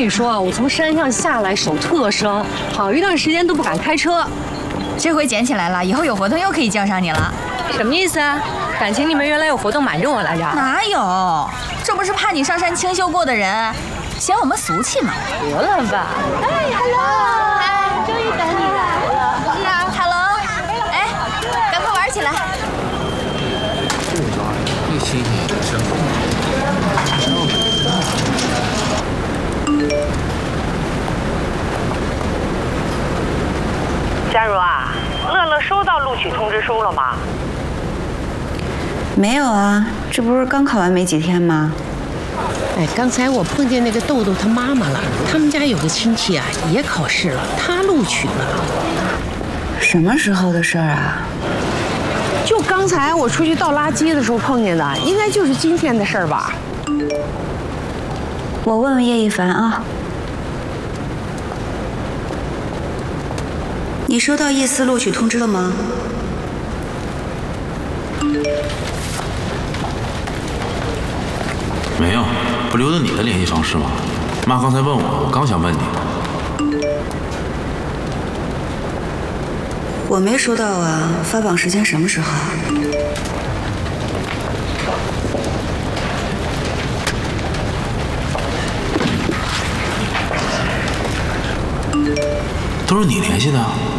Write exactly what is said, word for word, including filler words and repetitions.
你说，我从山上下来手特生，好一段时间都不敢开车。 这回捡起来了，以后有活动又可以叫上你了。 什么意思啊？感情你们原来有活动瞒着我来着？ 哪有？这不是怕你上山清修过的人，嫌我们俗气吗？ 得了吧！ 哎 ，hello， 哎，终于等你来了。 是啊 ，hello， 哎，赶快玩起来。 这新鲜也是。 佳茹啊，乐乐收到录取通知书了吗？ 没有啊，这不是刚考完没几天吗？ 哎，刚才我碰见那个豆豆他妈妈了，他们家有个亲戚啊，也考试了，他录取了。 什么时候的事儿啊？ 就刚才我出去倒垃圾的时候碰见的，应该就是今天的事儿吧。 我问问叶一凡啊。你收到叶思录取通知了吗？ 没有，不留的你的联系方式吗？妈刚才问我，我刚想问你。 我没收到啊，发榜时间什么时候？ 都是你联系的？